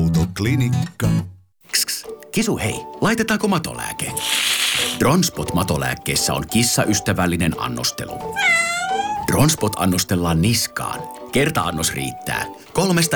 Autoklinikka. Kss, Kisu, hei, laitetaanko matolääke? Dronspot-matolääkkeessä on kissaystävällinen annostelu. Dronspot annostellaan niskaan. Kerta-annos riittää. 3